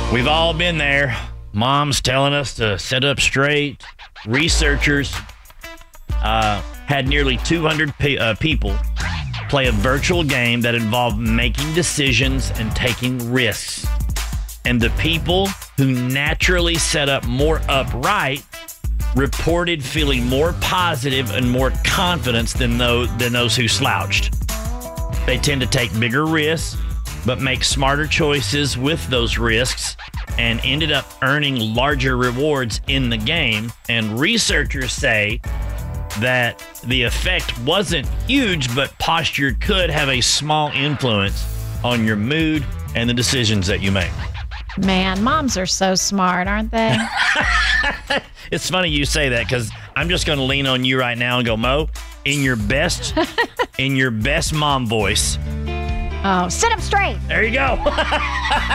We've all been there. Mom's telling us to sit up straight. Researchers had nearly 200 people play a virtual game that involved making decisions and taking risks. And the people who naturally set up more upright reported feeling more positive and more confidence than those who slouched. They tend to take bigger risks, but make smarter choices with those risks and ended up earning larger rewards in the game. And researchers say that the effect wasn't huge, but posture could have a small influence on your mood and the decisions that you make. Man, moms are so smart, aren't they? It's funny you say that because I'm just going to lean on you right now and go, Mo, in your best mom voice. Oh, sit up straight. There you go.